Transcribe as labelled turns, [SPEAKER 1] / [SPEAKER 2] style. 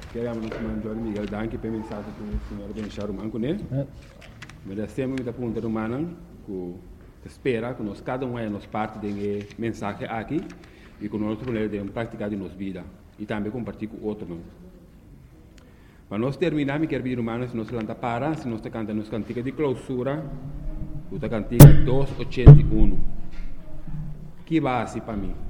[SPEAKER 1] Queremos nos mandar Miguel Danke para mensagem que o senhor Benchar Manco, né? Mas sempre muita pergunta humana que espera que nós cada um é nos parte de mensagem aqui e que nós podemos praticar em nossa vida e também compartilhar com outros. Para nós terminar, me quero pedir humanos, se nós lanta para, se nós cantamos nos cantiga de clausura, o cantiga 281. Que base para mim?